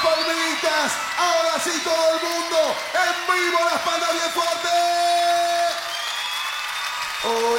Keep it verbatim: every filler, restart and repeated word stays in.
palmitas. Ahora sí todo el mundo. En vivo las palmas bien fuerte. Oh.